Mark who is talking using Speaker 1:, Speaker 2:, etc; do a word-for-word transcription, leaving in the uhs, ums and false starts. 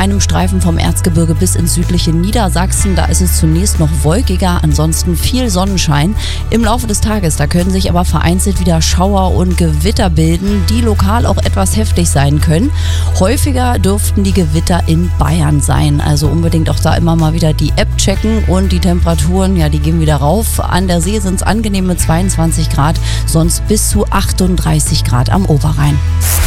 Speaker 1: einem Streifen vom Erzgebirge bis ins südliche Niedersachsen. Da ist es zunächst noch wolkiger, ansonsten viel Sonnenschein. Im Laufe des Tages, da können sich aber vereinzelt wieder Schauer und Gewitter bilden, die lokal auch etwas heftig sein können. Häufiger dürften die Gewitter in Bayern sein. Also unbedingt auch da immer mal wieder die App checken und die Temperaturen, ja, die gehen wieder rauf. An der See sind es angenehme zweiundzwanzig Grad, sonst bis zu achtunddreißig Grad am Oberrhein.